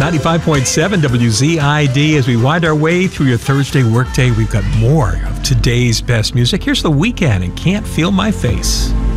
95.7 WZID. As we wind our way through your Thursday workday, we've got more of today's best music. Here's The Weeknd and Can't Feel My Face.